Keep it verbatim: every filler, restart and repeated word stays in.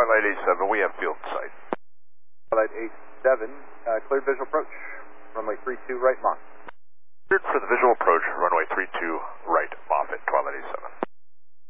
Twilight eighty-seven, we have field in sight. Twilight eighty-seven, uh, cleared visual approach. Runway three two right, Mach. Cleared for the visual approach, runway three two right, Moffett, Twilight eighty-seven.